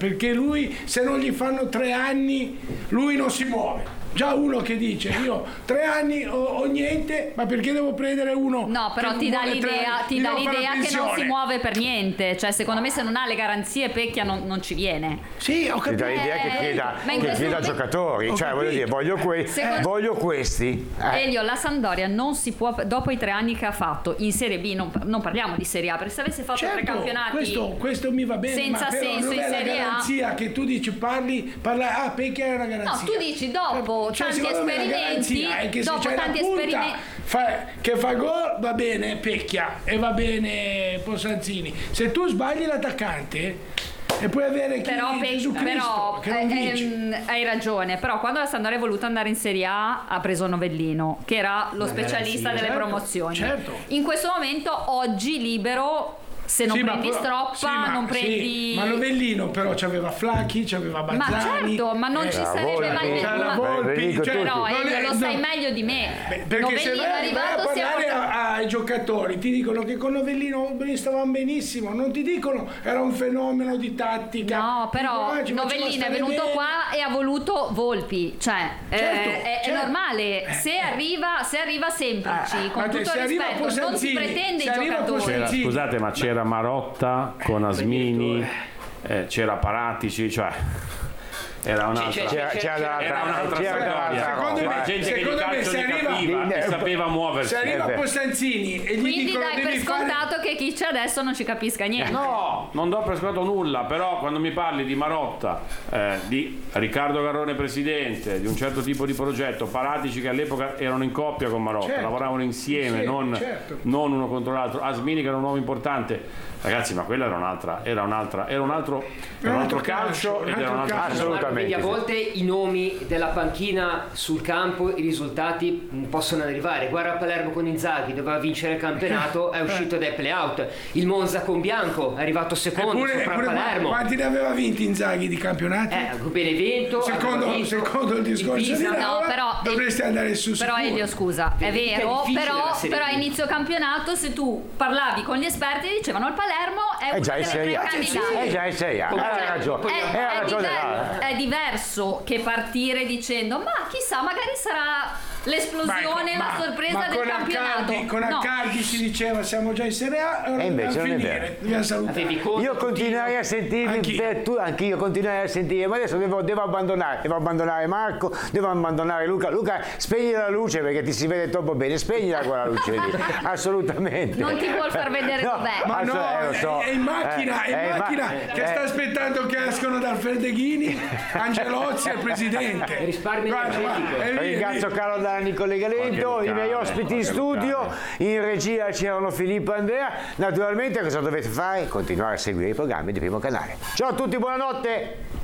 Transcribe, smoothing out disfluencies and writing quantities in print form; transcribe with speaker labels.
Speaker 1: perché lui, se non gli fanno 3 anni, lui non si muove. Già uno che dice io 3 anni o niente, ma perché devo prendere uno?
Speaker 2: No, però ti dà l'idea che non si muove per niente. Cioè, secondo me, se non ha le garanzie, Pecchia non ci viene.
Speaker 1: Sì, ho capito.
Speaker 3: Ti dà l'idea che chieda giocatori, cioè voglio dire, voglio questi.
Speaker 2: Elio, la Sampdoria non si può, dopo i 3 anni che ha fatto in Serie B, non parliamo di Serie A, perché se avesse fatto 3 campionati
Speaker 1: questo mi va bene,
Speaker 2: senza
Speaker 1: ma
Speaker 2: senso
Speaker 1: non
Speaker 2: in
Speaker 1: è
Speaker 2: Serie
Speaker 1: la garanzia che tu dici Pecchia è una garanzia.
Speaker 2: No, tu dici dopo tanti esperimenti,
Speaker 1: che fa gol va bene Pecchia e va bene Posanzini. Se tu sbagli l'attaccante e puoi avere Gesù Cristo che non vince.
Speaker 2: Hai ragione, però quando la Sampdoria è voluta andare in Serie A ha preso Novellino, che era lo specialista delle promozioni.
Speaker 1: Certo.
Speaker 2: In questo momento oggi libero, se non prendi Stroppa, non prendi.
Speaker 1: Ma Novellino però c'aveva Flacchi, c'aveva Bazzani.
Speaker 2: Ma certo, ma non ci sarebbe mai però lo sai meglio di me.
Speaker 1: Perché se vai a parlare ai giocatori ti dicono che con Novellino stavano benissimo, non ti dicono era un fenomeno di tattica.
Speaker 2: No, però Novellino è venuto qua e ha voluto Volpi, cioè è normale, se arriva Semplici, con tutto il rispetto, non si pretende i giocatori.
Speaker 4: Scusate, ma c'era Marotta con Asmini, c'era Paratici, cioè era un'altra storia. Gente che di calcio ne capiva e sapeva muoversi.
Speaker 1: Se arriva Posanzini e gli
Speaker 2: quindi
Speaker 1: dicono
Speaker 2: dai per scontato che chi c'è adesso non ci capisca niente.
Speaker 4: No, non do per scontato nulla, però quando mi parli di Marotta, di Riccardo Garrone presidente, di un certo tipo di progetto, Paratici che all'epoca erano in coppia con Marotta, lavoravano insieme, non uno contro l'altro, Asmini che era un uomo importante. Ragazzi, ma quella era un altro calcio ed era un altro
Speaker 3: assolutamente.
Speaker 5: Quindi a volte i nomi della panchina sul campo, i risultati possono arrivare. Guarda Palermo con Inzaghi, doveva vincere il campionato, è uscito dai play-out. Il Monza con Bianco è arrivato secondo sopra Palermo.
Speaker 1: Quanti ne aveva vinti Inzaghi di campionati?
Speaker 5: Benevento.
Speaker 1: Secondo il discorso di Laura, dovresti andare su.
Speaker 2: Però Elio, scusa, è vero, però a inizio campionato se tu parlavi con gli esperti dicevano il Palermo è già in Serie A.
Speaker 3: È già in Serie A.
Speaker 2: È diverso che partire dicendo ma chissà, magari sarà l'esplosione, la sorpresa del campionato.
Speaker 1: Con Accardi si diceva siamo già in Serie A
Speaker 3: e invece non è vero.
Speaker 1: Dobbiamo salutare.
Speaker 3: Io continuerei a sentirmi anch'io continuerei a sentire, ma adesso devo abbandonare Marco, devo abbandonare Luca. Spegni la luce perché ti si vede troppo bene, spegnila quella luce lì. Assolutamente.
Speaker 2: Non ti vuol far vedere dov'è.
Speaker 1: Ma no, è in macchina che sta aspettando che escono dal Ferdeghini Angelozzi e il presidente.
Speaker 5: Risparmio energetico.
Speaker 3: Ringrazio Carlo Dani, collega Lento, i miei ospiti in studio, in regia c'erano Filippo e Andrea. Naturalmente cosa dovete fare? Continuare a seguire i programmi di Primo Canale. Ciao a tutti, buonanotte.